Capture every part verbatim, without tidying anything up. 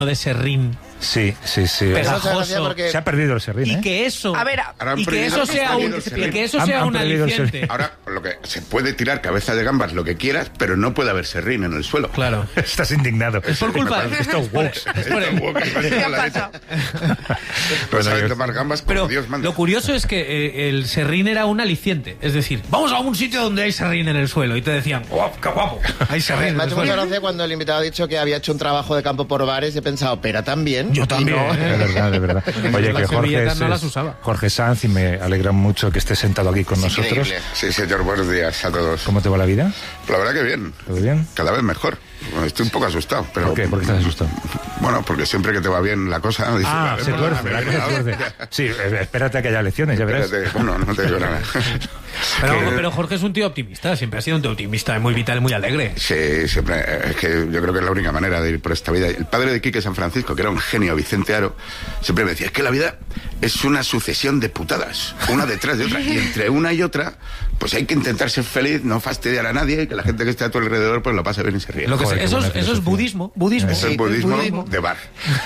de serrín. Sí, sí, sí. Pegajoso. Porque... Se ha perdido el serrín, ¿eh? Y que eso, a ver, y que eso sea un, y que eso sea un aliciente. Ahora, lo que se puede tirar cabeza de gambas lo que quieras, pero no puede haber serrín en el suelo. Claro. Estás indignado. Es por culpa de estos woks. Pues saben tomar gambas como pero Dios manda. Lo curioso es que eh, el serrín era un aliciente. Es decir, vamos a un sitio donde hay serrín en el suelo. Y te decían, guau, qué guapo, hay serrín. Me ha hecho mucha gracia cuando el invitado ha dicho que había hecho un trabajo de campo por bares y he pensado, ¿pero también? Yo también. No. De verdad, de verdad. Oye, que Jorge, es, no las usaba. Jorge Sanz, y me alegra mucho que estés sentado aquí con Es nosotros. increíble. Sí, señor, buenos días a todos. ¿Cómo te va la vida? La verdad que bien. ¿Todo bien? Cada vez mejor. Bueno, estoy un poco asustado. Pero... ¿Por qué? ¿Por qué estás asustado? Bueno, porque siempre que te va bien la cosa... Dices, ah, vale, se bueno, tuerce, la cosa se tuerce. Sí, espérate a que haya elecciones, ya verás. Espérate, bueno, no te digo nada. Pero, pero Jorge es un tío optimista, siempre ha sido un tío optimista, muy vital, muy alegre. Sí, siempre. Es que yo creo que es la única manera de ir por esta vida. El padre de Quique San Francisco, que era un genio, Vicente Aro, siempre me decía, es que la vida es una sucesión de putadas, una detrás de otra. Y entre una y otra, pues hay que intentar ser feliz, no fastidiar a nadie, y que la gente que esté a tu alrededor pues lo pase bien y se ríe. Lo que Joder, eso, es, eso es budismo. budismo. Eso es sí, budismo, budismo de bar.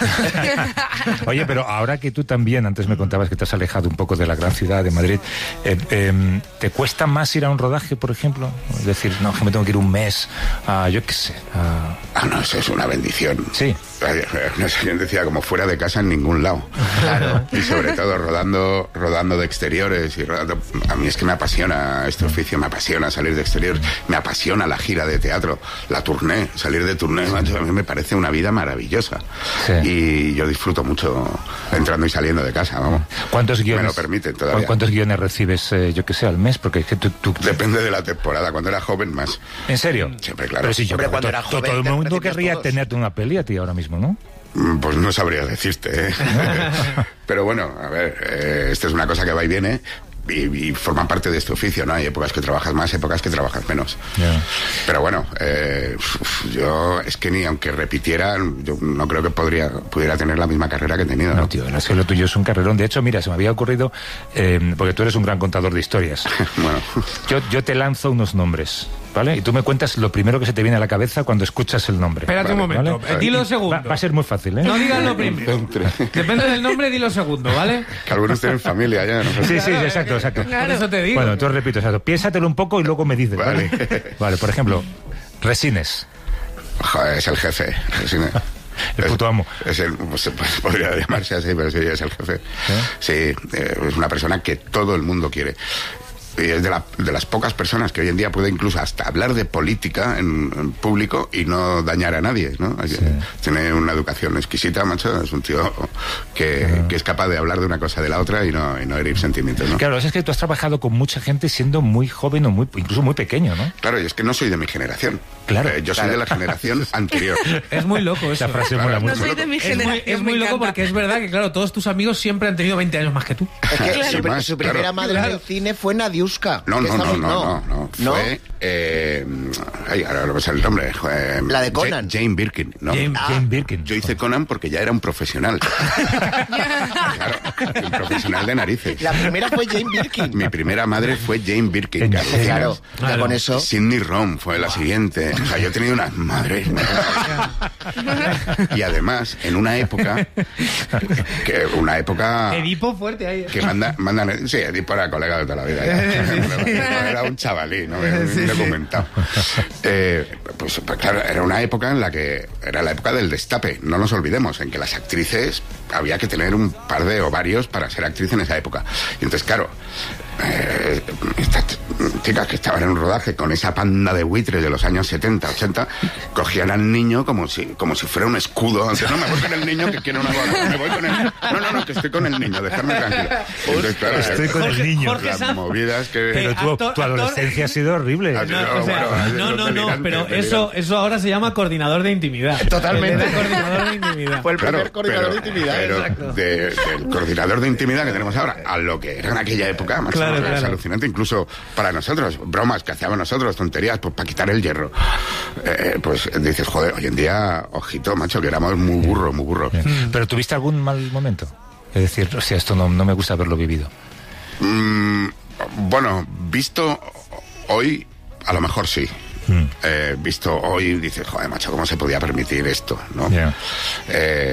Oye, pero ahora que tú también, antes me contabas que te has alejado un poco de la gran ciudad de Madrid, eh, eh, ¿te cuesta más ir a un rodaje, por ejemplo? Es decir, no, que me tengo que ir un mes a, yo qué sé, a... Ah, no, eso es una bendición. Sí. No sé quién decía, como fuera de casa en ningún lado. Claro. Y sobre todo rodando rodando de exteriores y rodando... A mí es que me apasiona este oficio, me apasiona salir de exteriores, me apasiona la gira de teatro, la tournée, salir de tournée, macho, a mí me parece una vida maravillosa. Sí. Y yo disfruto mucho entrando y saliendo de casa, vamos. ¿Cuántos guiones? Me lo permiten todavía. ¿Cuántos guiones recibes, eh, yo que sé, al mes? Porque es que tú, tú... Depende de la temporada, cuando era joven más. ¿En serio? Siempre, claro. Pero si yo Hombre, creo cuando que era to, joven, todo el mundo recibías querría todos. tenerte una peli a ti ahora mismo, ¿no? Pues no sabría decirte, ¿eh? Pero bueno, a ver, eh, esto es una cosa que va y viene. Y, y forman parte de este oficio, ¿no? Hay épocas que trabajas más, épocas que trabajas menos. Yeah. Pero bueno, eh, yo es que ni aunque repitiera, yo no creo que podría pudiera tener la misma carrera que he tenido, ¿no? No, tío, es que lo tuyo es un carrerón. De hecho, mira, se me había ocurrido, eh, porque tú eres un gran contador de historias. Bueno. Yo, yo te lanzo unos nombres, ¿vale? Y tú me cuentas lo primero que se te viene a la cabeza cuando escuchas el nombre. Espérate ¿vale? un momento, ¿vale? dilo segundo. Va, va a ser muy fácil, ¿eh? No digas lo primero. Depende del nombre, dilo segundo, ¿vale? Que algunos tienen familia ya, ¿no? Sí, sí, exacto, exacto. Claro. Por eso te digo. Bueno, entonces repito, exacto. Piénsatelo un poco y luego me dices, ¿vale? Vale, vale, por ejemplo, Resines. Joder, es el jefe, Resines. El puto amo. Es el, pues, pues, podría llamarse así, pero sí, es el jefe. ¿Eh? Sí, eh, es una persona que todo el mundo quiere. Y es de, la, de las pocas personas que hoy en día puede incluso hasta hablar de política en, en público y no dañar a nadie, ¿no? Sí. Tiene una educación exquisita, macho. Es un tío que, claro. que es capaz de hablar de una cosa de la otra y no, y no herir sentimientos, ¿no? Claro, es que tú has trabajado con mucha gente siendo muy joven o muy incluso muy pequeño, ¿no? Claro, y es que no soy de mi generación. Claro. Eh, yo claro. soy de la generación anterior. Es muy loco eso. Esa frase claro, mola no mucho. soy de mi generación. Es muy, es muy loco porque es verdad que, claro, todos tus amigos siempre han tenido veinte años más que tú. Es que Claro. su, Sí, más, su primera claro. madre Claro. en el cine fue Nadiuska. No, no, no, no, no, no, ¿No? Fue, eh, ay, ahora no me sale el nombre. Fue, La de Conan. Jane, Jane Birkin, ¿no? Jane, Ah. Jane Birkin. Yo hice Conan porque ya era un profesional. Claro, un profesional de narices. La primera fue Jane Birkin. Mi primera madre fue Jane Birkin. ¿En que serio? alucinas. Claro, ya Claro. con eso. Sidney Rom fue la siguiente. O sea, yo he tenido unas madres. Y además, en una época, que una época Edipo fuerte ahí. que manda, mandan, sí, Edipo era colega de toda la vida. Ya. Era un chavalín, ¿no? Era un documentado. Eh, pues, pues claro, era una época en la que era la época del destape. No nos olvidemos en que las actrices había que tener un par de ovarios para ser actriz en esa época. Y entonces, claro, eh, estas chicas que estaban en un rodaje con esa panda de buitres de los años setenta, ochenta, cogían al niño como si como si fuera un escudo. O sea, no, me voy con el niño que quiere una boda. Me voy con el... No, no, no, que estoy con el niño, dejadme tranquilo. Entonces, claro, Estoy con el niño. Jorge las Sanz. movidas que... Pero tu, actor- tu adolescencia actor- ha sido horrible. Ah, No, No, o sea, bueno, no, es no, no, delirante, pero delirante. eso, eso ahora se llama coordinador de intimidad. Totalmente. Él era coordinador de intimidad. Fue el Claro, primer coordinador pero- de intimidad. pero Exacto. de- del coordinador de intimidad que tenemos ahora a lo que era en aquella época, macho, Claro, es claro. alucinante, incluso para nosotros, bromas que hacíamos nosotros, tonterías, pues para quitar el hierro. Eh, pues dices, joder, hoy en día, ojito, macho, que éramos muy burros, muy burros. Bien. ¿Pero tuviste algún mal momento? Es decir, o sea, esto no, no me gusta haberlo vivido. Mm, bueno, visto hoy, a lo mejor sí. Mm. Eh, visto hoy, dices, joder, macho, ¿cómo se podía permitir esto? ¿No? Yeah. Eh,